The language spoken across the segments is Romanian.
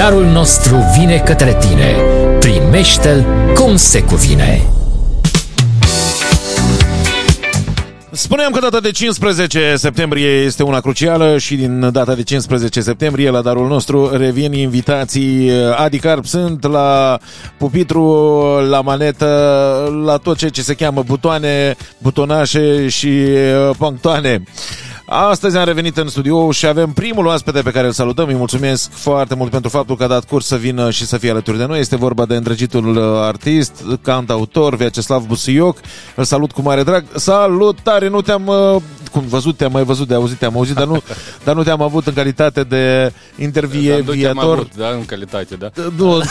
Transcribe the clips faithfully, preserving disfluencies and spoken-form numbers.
Darul nostru vine către tine. Primește-l cum se cuvine. Spuneam că data de cincisprezece septembrie este una crucială și din data de cincisprezece septembrie la Darul nostru revin invitații. Adi Carp sunt la pupitru, la manetă, la tot ce se cheamă butoane, butonașe și punctoane. Astăzi am revenit în studio și avem primul oaspete pe care îl salutăm. Îi mulțumesc foarte mult pentru faptul că a dat curs să vină și să fie alături de noi. Este vorba de îndrăgitul artist, cantautor Vyacheslav Busuioc. Îl salut cu mare drag. Salutare! Nu te-am cum văzut, te-am mai văzut, de auzit, te-am auzit, dar nu, dar nu te-am avut în calitate de intervieviator. Avut, da, în calitate, da. Nu,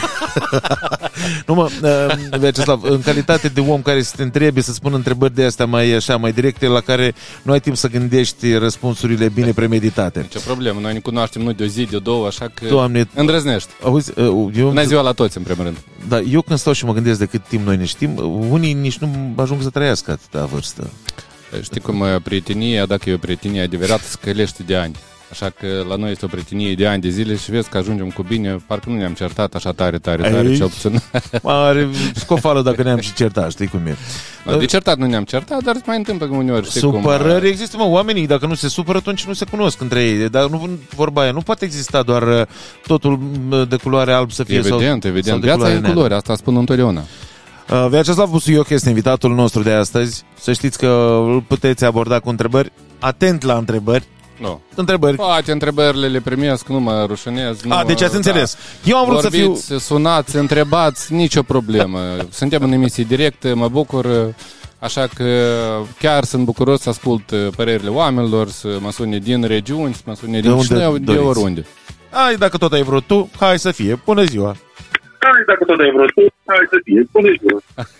nu mă, Vyacheslav, în calitate de om care să te întrebi, să spună întrebări de astea mai așa, mai directe, la care nu ai timp să gândești răspunsurile bine premeditate. Ce problemă, noi ne cunoaștem nu de o zi, de două, așa că Doamne, îndrăznești. Auzi, eu... Bună ziua la toți, în primul rând. Da, eu când stau și mă gândesc de cât timp noi ne știm, unii nici nu ajung să trăiască atâta vârstă. Știi cum prietenia, dacă e o prietenie adevărată, scălește de ani. Așa că la noi este o prietenie de ani de zile și vezi că ajungem cu bine, parcă nu ne-am certat așa tare, tare, tare, Ei, cel puțin. Mare scofală dacă ne-am și certat, știi cum e. De certat nu ne-am certat, dar mai întâmplă că uneori, știi cum... Supărări există, mă, oamenii, dacă nu se supără, atunci nu se cunosc între ei. Dar nu, vorba aia, nu poate exista doar totul de culoare alb să fie. Evident, sau, evident, sau viața e în culori, asta spun întotdeauna. Uh, Vyacheslav Busuioc este invitatul nostru de astăzi. Să știți că îl puteți aborda cu întrebări. Atent la întrebări. Nu. Întrebări. Poate întrebările le primesc, nu mă rușinez. Nu A, mă, deci ați înțeles. Da. Eu am vrut Vorbiți, să fiu... sunați, întrebați, nicio problemă. Suntem în emisie directă, mă bucur, așa că chiar sunt bucuros să ascult părerile oamenilor, să mă sune din regiuni, să mă sune din Chișinău, de oriunde. Hai, dacă tot ai vrut tu, hai să fie. Bună ziua! Hai, dacă tot ai vrut tu, hai să fie. Bună ziua!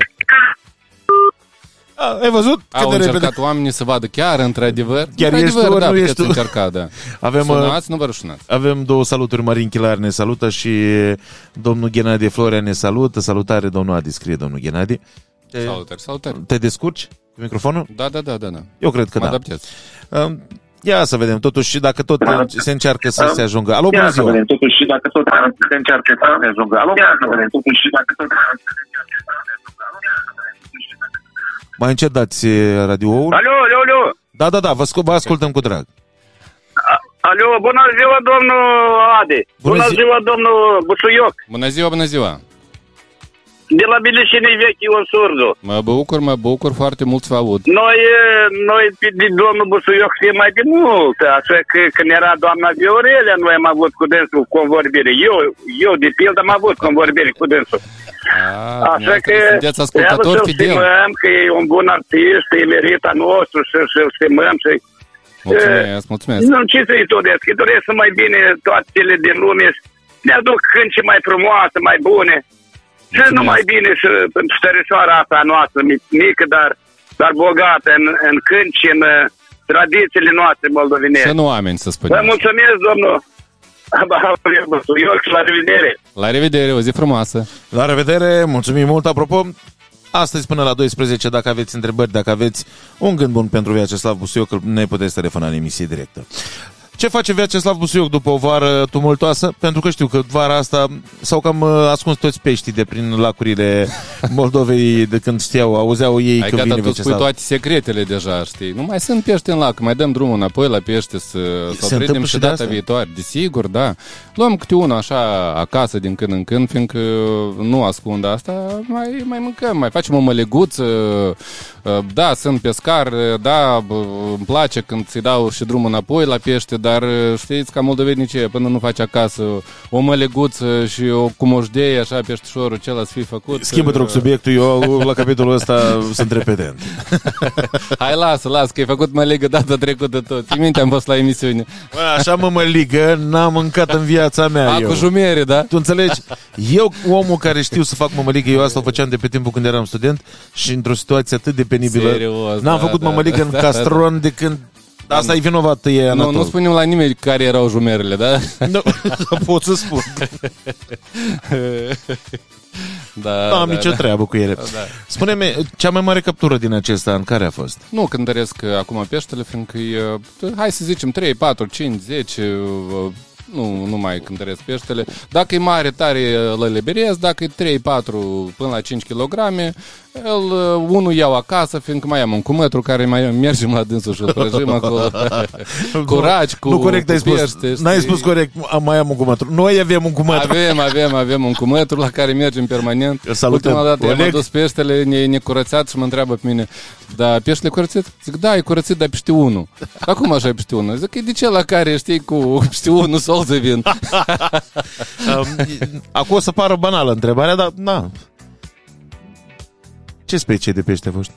A, ai văzut? Au Cât de încercat repede... oamenii să vadă chiar, într-adevăr. Chiar într-adevăr, ești tu, da, nu ești tu? Încercat, da. Avem, Sunați, nu vă rușinați. Avem două saluturi. Marin Chilar ne salută și domnul Ghenadie Florea ne salută. Salutare, domnul Adi, scrie domnul Ghenadie. Te... Salutări, salutări. Te descurci cu microfonul? Da, da, da, da, da. Eu cred că mă da. adaptez. Uh, ia să vedem, totuși, dacă tot se încearcă să se ajungă. Alo, bună ziua! Ia să vedem, totuși, dacă tot se încearcă să se ajungă. Alo, ia să vedem, totuși, dacă tot se încearcă să se ajungă. Mai încet dați radio-ul? Alo, alo, alo! Da, da, da, vă, scu- vă ascultăm cu drag. Alo, bună ziua, domnul Adi! Bună Bună zi- ziua, domnul Busuioc! Bună ziua, bună ziua! De la Bileșenii Vechi, Ion Surdu. Mă bucur, mă bucur, foarte mult să vă aud. Noi, noi de domnul Busuioc știm mai de mult, așa că când era doamna Viorelea, noi am avut cu dânsul convorbire. Eu, eu de pildă, am avut convorbire cu dânsul. A, Așa că sunteți ascultător să-l fidel. stimăm, că e un bun artist, e merita nostru și să-l stimăm. Și, Mulțumesc, mulțumesc. nu, ce să-i doresc? Îi doresc să mai bine toate cele din lume, ne aduc cânce mai frumoase, mai bune. Și numai bine și pentru stărișoara asta noastră, mică, dar, dar bogată în, în cânci, în tradițiile noastre moldovenești. Să nu oameni, să spunem. Vă mulțumesc, domnul Busuioc, la revedere! La revedere, o zi frumoasă! La revedere, mulțumim mult. Apropo, astăzi până la douăsprezece, dacă aveți întrebări, dacă aveți un gând bun pentru Vyacheslav Busuioc, ne puteți telefona în emisie directă. Ce face Vyacheslav Busuioc după o vară tumultoasă? Pentru că știu că vara asta s-au cam ascuns toți peștii de prin lacurile Moldovei de când știau, auzeau ei Ai că gata, vine tu spui Vyacheslav. toate secretele deja, știi? Nu mai sunt pești în lac, mai dăm drumul înapoi la pește să, să prindem și data viitoare. Desigur, da. Luăm câte unul așa acasă din când în când, fiindcă nu ascund asta, mai, mai mâncăm, mai facem o măleguță. Da, sunt pescar, da, îmi place când ți dau și drumul înapoi la pește, dar știți, ca moldovenicii, până nu faci acasă o măleguță și o cumoșdeie, așa, peștișorul acela să fie făcut. Schimbă-te rog subiectul, eu la capitolul ăsta sunt repetent. Hai, lasă, lasă, că ai făcut măligă data trecută tot. Ții minte, am fost la emisiune. Bă, așa mă măligă, n-am mâncat în viața mea. A, eu. cu jumere, da? Tu înțelegi? Eu, omul care știu să fac mămăligă, eu asta o făceam de pe timpul când eram student și într-o situație atât de penibilă. Serios, n-am da, făcut da, mămăligă da, în da, castron de când... Asta e vinovat, e Anatol. Nu, nu spunem la nimeni care erau jumerele, da? Nu, pot să spun. Da, Nu am da, nicio da. treabă cu ele. Da. Spune-mi, cea mai mare captură din acest an, care a fost? Nu cântăresc acum peștele, fiindcă e, hai să zicem, trei, patru, cinci, zece, nu, nu mai cântăresc peștele. Dacă e mare, tare îl eliberez, dacă e trei patru până la cinci kilograme, el, unul iau acasă, fiindcă mai am un cumătru care mai mergem la dânsul și îl prăjim acolo cu raci, cu, nu corect, cu ai spus, pește. n-ai spus corect, mai am un cumătru. Noi avem un cumătru. Avem, avem, avem un cumătru la care mergem permanent. Ultima dată i-am adus peștele, ne, ne curățat și mă întreabă pe mine, da, peștele curățit? Zic, da, e curățit, dar pește unul. Acum așa e pește unul. Zic, e de ce la care știi cu pește unul sol să vin? Acum o să pară banală întrebarea, dar na. Ce specie de pește a fost?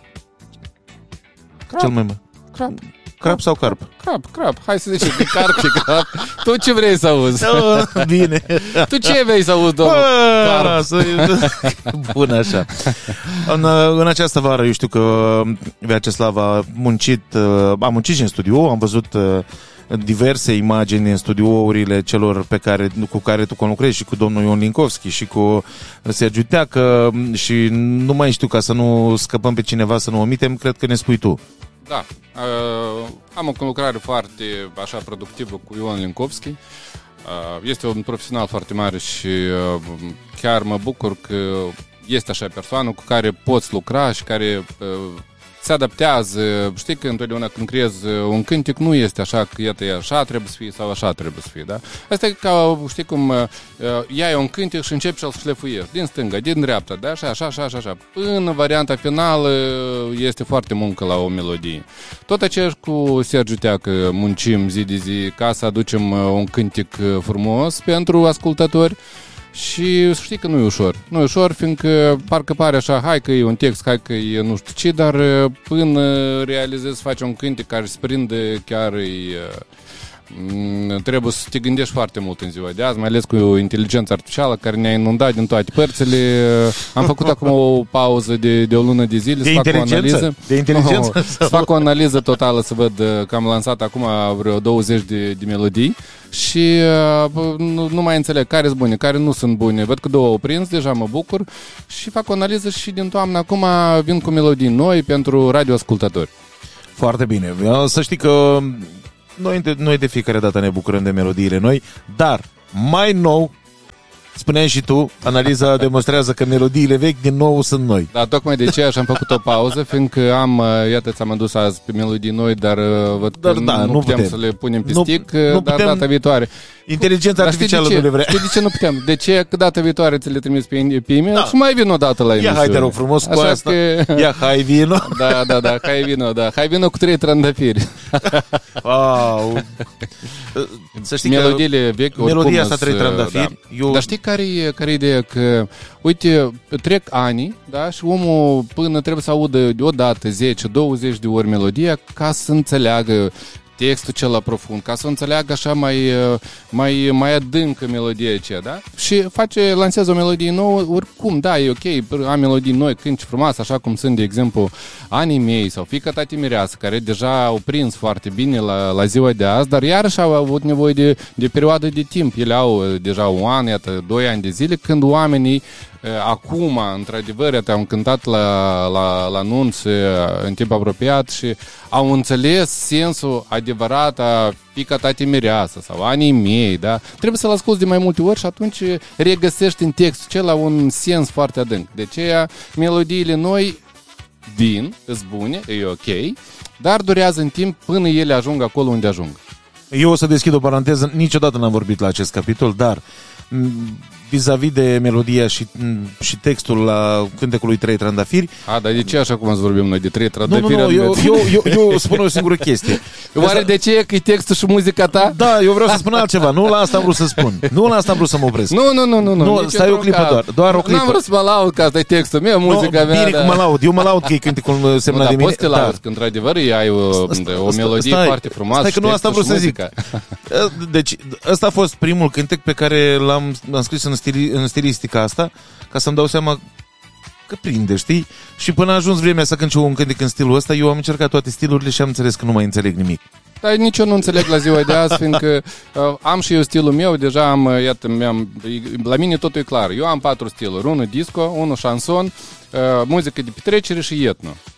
Crab. Cel mai mare. Crab. Crab sau carp? Crab, crab. Hai să zicem că carp și crab. Tu ce vrei să auzi? Bine. Tu ce vrei să auzi, domnul carp? Bun, așa. În, în această vară, eu știu că Vyacheslav a muncit, a muncit și în studio, am văzut diverse imagini în studiourile celor pe care, cu care tu conlucrezi, și cu domnul Ion Linkovski și cu Sergiu Teacă, și nu mai știu, ca să nu scăpăm pe cineva, să nu omitem, cred că ne spui tu. Da, uh, am o conlucrare foarte așa productivă cu Ion Linkovski. Uh, este un profesional foarte mare și uh, chiar mă bucur că este așa persoană cu care poți lucra și care uh, se adaptează. Știi că întotdeauna când creezi un cântec nu este așa că iată, așa trebuie să fie sau așa trebuie să fie, da? Asta e ca, știi cum, iai un cântec și începi să-l șlefuiești din stânga, din dreapta, da? Așa, așa, așa, așa. Până varianta finală este foarte muncă la o melodie. Tot aceeași cu Sergiu Teacă muncim zi de zi ca să aducem un cântec frumos pentru ascultători. Și știi că nu e ușor. Nu e ușor, fiindcă parcă pare așa, hai că e un text, hai că e nu știu ce, dar până realizezi să faci un cântec care se prinde, chiar e, trebuie să te gândești foarte mult în ziua de azi, mai ales cu inteligența artificială care ne-a inundat din toate părțile. Am făcut acum o pauză de, de o lună de zile, de să fac o analiză. De inteligență? No, să fac o analiză totală, să văd că am lansat acum vreo douăzeci de, de melodii. Și uh, nu, nu mai înțeleg care sunt bune, care nu sunt bune. Văd că două au prins, deja mă bucur. Și fac o analiză și din toamnă acum vin cu melodii noi pentru radioascultători. Foarte bine. Să știi că noi, noi de fiecare dată ne bucurăm de melodiile noi, dar mai nou, spuneai și tu, analiza demonstrează că melodiile vechi din nou sunt noi. Da, tocmai de aceea am făcut o pauză, fiindcă am, iată, ți-am adus azi pe melodii noi, dar văd că dar, da, nu, nu putem, putem să le punem pe stick, nu, nu dar putem, data viitoare. Inteligența artificială nu le vrea. Știi de ce nu putem? De ce că data viitoare ți le trimis pe, pe e-mail da. Și mai vin o dată la emisiune. Ia hai, te rog frumos, cu asta. Că... Ia hai vino. Da, da, da, hai vino, da. Hai vino cu trei trandafiri. Wow. Să știi melodiile vechi, melodia asta trei trandafiri. Da. Eu... Dar știi care e, care e ideea? Că, uite, trec ani, da, și omul până trebuie să audă o dată, zece, douăzeci de ori melodia ca să înțeleagă textul cel profund, ca să înțeleagă așa mai, mai, mai adâncă melodia aceea, da? Și face, lansează o melodie nouă, oricum, da, e ok, am melodii noi, cânti frumoase, așa cum sunt, de exemplu, Anii mei sau Fiica Tati Mireasă, care deja au prins foarte bine la, la ziua de azi, dar iarăși au avut nevoie de, de perioadă de timp. Ele au deja un an, iată, doi ani de zile, când oamenii acum, într-adevăr, am cântat la, la, la anunț în timp apropiat și au înțeles sensul adevărat a Fiica Tati Mireasă sau Anii mei, da? Trebuie să-l asculți de mai multe ori și atunci regăsești în textul acela un sens foarte adânc. De aceea, melodiile noi vin, îs bune, e ok, dar durează în timp până ele ajung acolo unde ajung. Eu o să deschid o paranteză, niciodată n-am vorbit la acest capitol, dar vis-a-vis de melodia și, și textul la cântecului Trei Trandafiri. A, dar de ce așa cum ați vorbim noi de Trei Trandafiri? Nu, nu, nu, eu, eu, eu, eu spun o singură chestie. Oare de ce că e textul și muzica ta? Da, eu vreau să spun altceva, nu la asta am vrut să spun. Nu la asta am vrut să mă opresc. Nu, nu, nu, nu, nu. Nu, stai o clipă doar, doar o clipă. N-am vrut să mă laud că asta e textul meu, muzica no, mea. Bine da. Că mă laud, eu mă laud că e cântecul semnat de mine. Poți să te lauzi, că într-adevăr ai o, o melodie stai, foarte frumoasă. Stai că nu asta am vrut să zic. Deci, ăsta a fost primul cântec pe care l-am am scris în, stili, în stilistica asta, ca să-mi dau seama că prinde, știi? Și până a ajuns vremea să cânt și un cântec în stilul ăsta, eu am încercat toate stilurile și am înțeles că nu mai înțeleg nimic. Dar nici eu nu înțeleg la ziua de azi, fiindcă uh, am și eu stilul meu, deja am, iată, mi-am, la mine totul e clar. Eu am patru stiluri, unul disco, unul chanson, uh, muzică de petrecere și etno.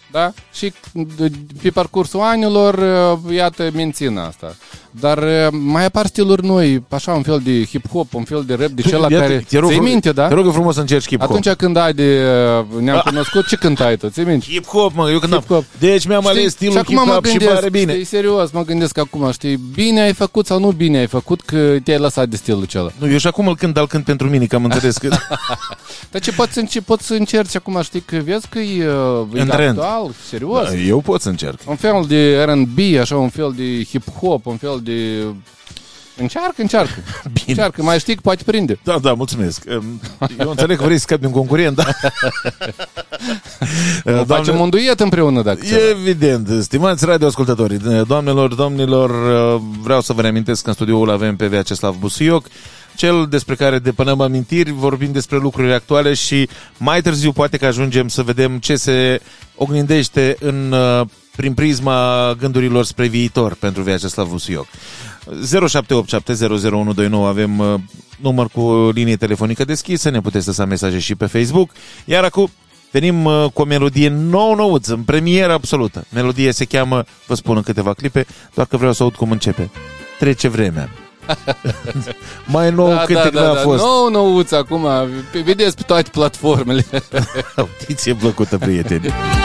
Da? Și pe parcursul anilor, iată, mențin asta. Dar mai apar stiluri noi, așa un fel de hip-hop, un fel de rap, de cel care... Ți-ai minte, da? Te rog frumos să încerci hip-hop. Atunci când ai de... ne-am cunoscut, ce cântai tu? Ți-ai minte? Hip-hop, mă, eu cântam. Deci mi-am ales stilul hip-hop și pare bine. Știi, serios, mă gândesc acum, știi, bine ai făcut sau nu bine ai făcut că te-ai lăsat de stilul acela. Nu, eu și acum îl cânt, dar îl cânt pentru mine, că am înțeles că... Dar ce poți, ce poți să încerci acum, știi, că vezi că e, e actual, serios. Da, eu pot să încerc. Un fel de R and B, așa, un fel de hip-hop, un fel de... Încearcă, încearcă. Bine. Încearcă, mai știi că poate prinde. Da, da, mulțumesc. Eu înțeleg că vrei să scapi de un concurent, da? Doamne... Facem un duet împreună, dacă evident. Stimați radioascultători, doamnelor, domnilor, vreau să vă reamintesc că în studioul avem pe Vyacheslav Busuioc, cel despre care depănăm amintiri, vorbim despre lucruri actuale și mai târziu poate că ajungem să vedem ce se oglindește în, prin prisma gândurilor spre viitor pentru Vyacheslav Busuioc. zero șapte opt șapte zero zero unu doi nouă avem uh, număr cu linie telefonică deschisă, ne puteți lăsa mesaje și pe Facebook. Iar acum venim uh, cu o melodie nou-nouță, în premieră absolută. Melodia se cheamă, vă spun în câteva clipe, doar că vreau să aud cum începe. Trece vremea. Mai nou da, cântec da, da, a da. fost. Nou-nouț acum, vedeți pe toate platformele. Audiție plăcută, prieteni.